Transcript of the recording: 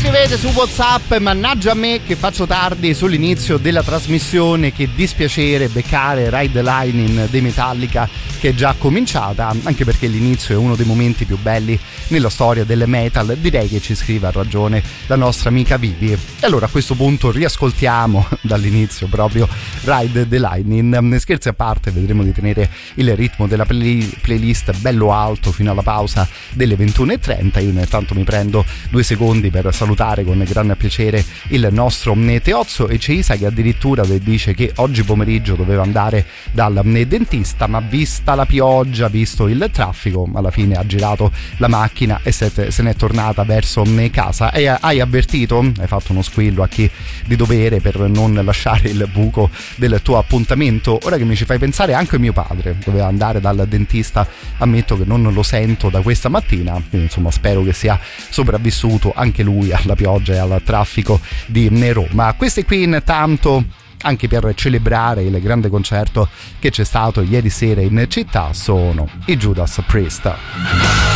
scrivete su WhatsApp: mannaggia a me che faccio tardi sull'inizio della trasmissione, che dispiacere beccare Ride the Lightning dei Metallica che è già cominciata, anche perché l'inizio è uno dei momenti più belli nella storia del metal. Direi che ci scrive a ragione la nostra amica Vivi. E allora a questo punto riascoltiamo dall'inizio proprio Ride the Lightning. Scherzi a parte, vedremo di tenere il ritmo della playlist bello alto fino alla pausa delle 21:30. Io intanto mi prendo 2 secondi per salutare con grande piacere il nostro Teozzo e Ceisa, che addirittura dice che oggi pomeriggio doveva andare dal dentista, ma vista la pioggia, visto il traffico, alla fine ha girato la macchina e se n'è tornata verso casa. E hai avvertito? Hai fatto uno squillo a chi di dovere per non lasciare il buco del tuo appuntamento? Ora che mi ci fai pensare, anche mio padre doveva andare dal dentista, ammetto che non lo sento da questa mattina, quindi insomma spero che sia sopravvissuto anche lui alla pioggia e al traffico di Roma. Questi qui intanto, anche per celebrare il grande concerto che c'è stato ieri sera in città, sono i Judas Priest.